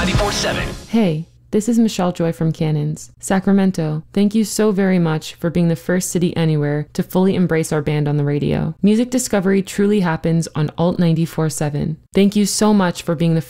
94.7. Hey, this is Michelle Joy from Cannons. Sacramento, thank you so very much for being the first city anywhere to fully embrace our band on the radio. Music discovery truly happens on Alt 94.7. Thank you so much for being the